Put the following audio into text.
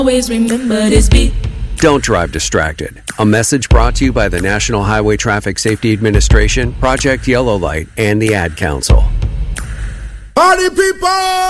Always remember this beat. Don't drive distracted. A message brought to you by the National Highway Traffic Safety Administration, Project Yellow Light, and the Ad Council. Party people!